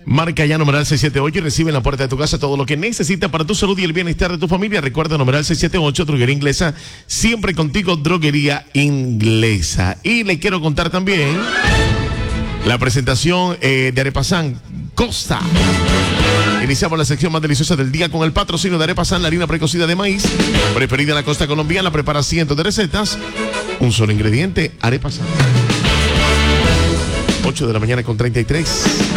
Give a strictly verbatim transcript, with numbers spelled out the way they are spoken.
Marca ya numeral seiscientos setenta y ocho y recibe en la puerta de tu casa todo lo que necesitas para tu salud y el bienestar de tu familia. Recuerda, numeral seiscientos setenta y ocho, Droguería Inglesa, siempre contigo, Droguería Inglesa. Y le quiero contar también la presentación eh, de Arepasan Costa. Iniciamos la sección más deliciosa del día con el patrocinio de Arepasan, la harina precocida de maíz, preferida en la costa colombiana, prepara cientos de recetas, un solo ingrediente, Arepasan. ocho de la mañana con treinta y tres.